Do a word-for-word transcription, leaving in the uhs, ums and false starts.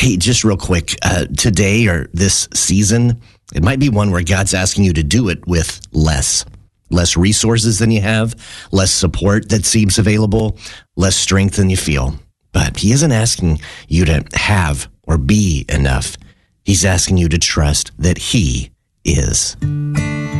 Hey, just real quick, uh, today or this season, it might be one where God's asking you to do it with less. Less resources than you have, less support that seems available, less strength than you feel. But he isn't asking you to have or be enough. He's asking you to trust that he is.